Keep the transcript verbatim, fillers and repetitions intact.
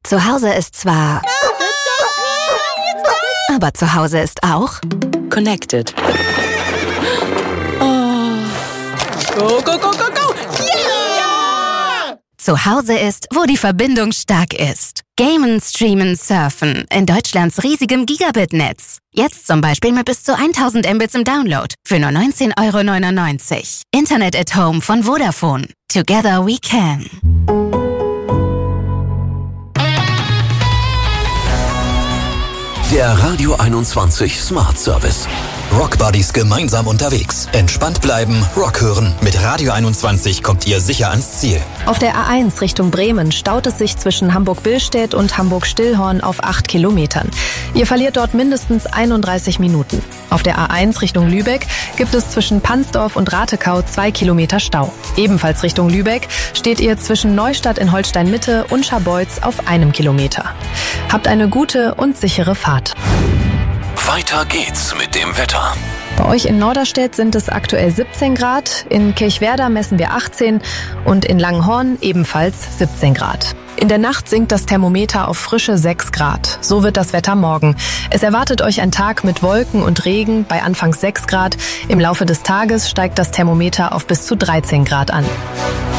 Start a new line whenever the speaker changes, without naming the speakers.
Zu Hause ist zwar... Aber zu Hause ist auch...
Connected.
Oh. Go, go, go, go, go! Yeah!
Zu Hause ist, wo die Verbindung stark ist. Gamen, streamen, surfen in Deutschlands riesigem Gigabit-Netz. Jetzt zum Beispiel mit bis zu tausend Mbits im Download für nur neunzehn Euro neunundneunzig. Internet at Home von Vodafone. Together we can.
Der Radio einundzwanzig Smart Service. Rock Buddies gemeinsam unterwegs. Entspannt bleiben, Rock hören. Mit Radio einundzwanzig kommt ihr sicher ans Ziel.
Auf der A eins Richtung Bremen staut es sich zwischen Hamburg-Billstedt und Hamburg-Stillhorn auf acht Kilometern. Ihr verliert dort mindestens einunddreißig Minuten. Auf der A eins Richtung Lübeck gibt es zwischen Pansdorf und Ratekau zwei Kilometer Stau. Ebenfalls Richtung Lübeck steht ihr zwischen Neustadt in Holstein-Mitte und Scharbeutz auf einem Kilometer. Habt eine gute und sichere Fahrt.
Weiter geht's mit dem Wetter.
Bei euch in Norderstedt sind es aktuell siebzehn Grad, in Kirchwerder messen wir achtzehn und in Langenhorn ebenfalls siebzehn Grad. In der Nacht sinkt das Thermometer auf frische sechs Grad. So wird das Wetter morgen. Es erwartet euch ein Tag mit Wolken und Regen bei anfangs sechs Grad. Im Laufe des Tages steigt das Thermometer auf bis zu dreizehn Grad an.